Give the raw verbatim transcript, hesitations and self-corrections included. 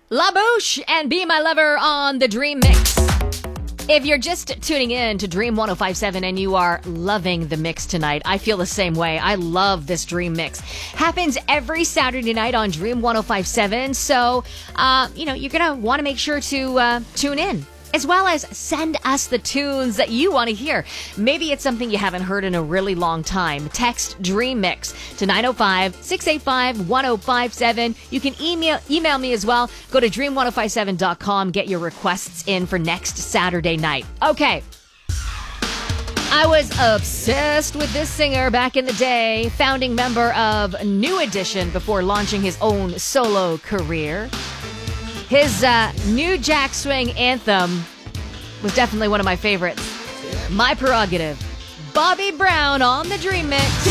La Bouche and Be My Lover on the Dream Mix. If you're just tuning in to Dream one oh five point seven and you are loving the mix tonight, I feel the same way. I love this Dream Mix. Happens every Saturday night on Dream one oh five point seven. So, uh, you know, you're going to want to make sure to uh, tune in, as well as send us the tunes that you want to hear. Maybe it's something you haven't heard in a really long time. Text Dream Mix to nine oh five, six eight five, one oh five seven. You can email email me as well. Go to dream one oh five seven dot com. Get your requests in for next Saturday night. Okay. I was obsessed with this singer back in the day, founding member of New Edition before launching his own solo career. His uh, New Jack Swing anthem was definitely one of my favorites. My Prerogative. Bobby Brown on the Dream Mix.